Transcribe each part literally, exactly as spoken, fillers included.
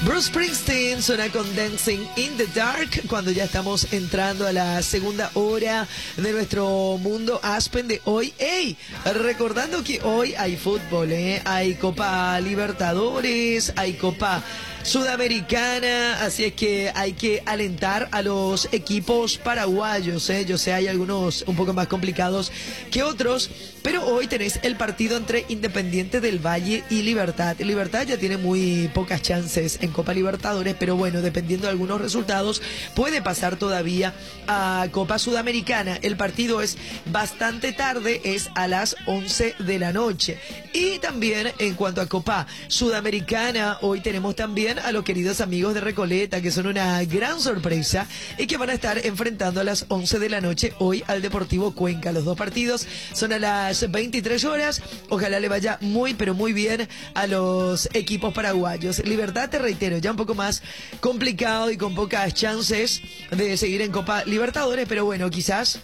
Bruce Springsteen suena con Dancing in the Dark cuando ya estamos entrando a la segunda hora de nuestro mundo Aspen de hoy. ¡Ey! Recordando que hoy hay fútbol, ¿eh? Hay Copa Libertadores, hay Copa Sudamericana, así es que hay que alentar a los equipos paraguayos, ¿eh? Yo sé, hay algunos un poco más complicados que otros, pero hoy tenés el partido entre Independiente del Valle y Libertad. Libertad ya tiene muy pocas chances en Copa Libertadores, pero bueno, dependiendo de algunos resultados, puede pasar todavía a Copa Sudamericana. El partido es bastante tarde, es a las once de la noche. Y también en cuanto a Copa Sudamericana, hoy tenemos también a los queridos amigos de Recoleta, que son una gran sorpresa y que van a estar enfrentando a las once de la noche hoy al Deportivo Cuenca. Los dos partidos son a las veintitrés horas. Ojalá le vaya muy, pero muy bien a los equipos paraguayos. Libertad, te reitero, ya un poco más complicado y con pocas chances de seguir en Copa Libertadores, pero bueno, quizás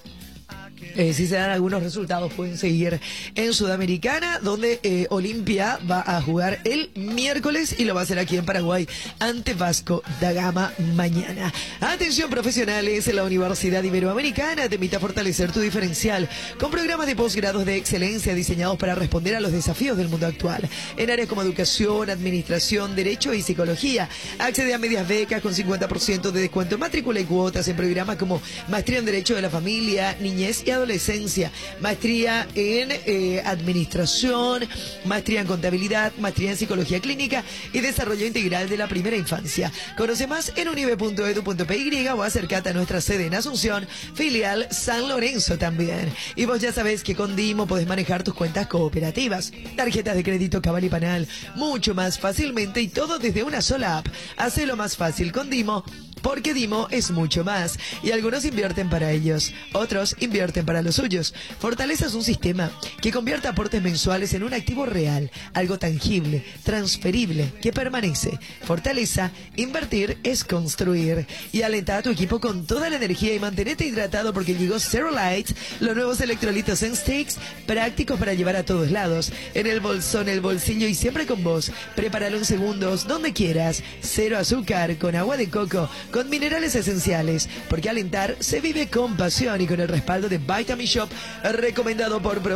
Eh, si se dan algunos resultados pueden seguir en Sudamericana, donde eh, Olimpia va a jugar el miércoles y lo va a hacer aquí en Paraguay ante Vasco da Gama mañana. Atención profesionales, la Universidad Iberoamericana te invita a fortalecer tu diferencial con programas de posgrados de excelencia diseñados para responder a los desafíos del mundo actual en áreas como educación, administración, derecho y psicología. Accede a medias becas con cincuenta por ciento de descuento en matrícula y cuotas en programas como Maestría en Derecho de la Familia, Niñez y Adolescencia, maestría en eh, administración, maestría en contabilidad, maestría en psicología clínica y desarrollo integral de la primera infancia. Conoce más en unive punto edu punto py o acércate a nuestra sede en Asunción, filial San Lorenzo también. Y vos ya sabés que con Dimo podés manejar tus cuentas cooperativas, tarjetas de crédito Cabal y Panal, mucho más fácilmente y todo desde una sola app. Hacelo más fácil con Dimo, porque Dimo es mucho más. Y algunos invierten para ellos, otros invierten para los suyos. Fortaleza es un sistema que convierte aportes mensuales en un activo real, algo tangible, transferible, que permanece. Fortaleza, invertir es construir. Y alenta a tu equipo con toda la energía y mantenete hidratado porque llegó Zero Light, los nuevos electrolitos en sticks, prácticos para llevar a todos lados, en el bolsón, el bolsillo y siempre con vos. Prepáralo en segundos, donde quieras. Cero azúcar, con agua de coco, con minerales esenciales, porque alentar se vive con pasión y con el respaldo de Vitamin Shop, recomendado por